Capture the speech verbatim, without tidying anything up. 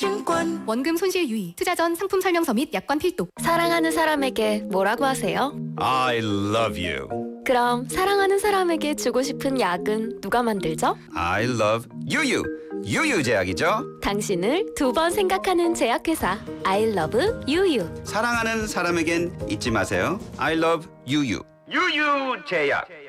하나증권. 원금 손실 유의, 투자 전 상품 설명서 및 약관 필독. 사랑하는 사람에게 뭐라고 하세요? I love you. 그럼 사랑하는 사람에게 주고 싶은 약은 누가 만들죠? I love 유유. 유유제약이죠. 당신을 두 번 생각하는 제약회사 I love 유유. 사랑하는 사람에겐 잊지 마세요. I love 유유. 유유제약.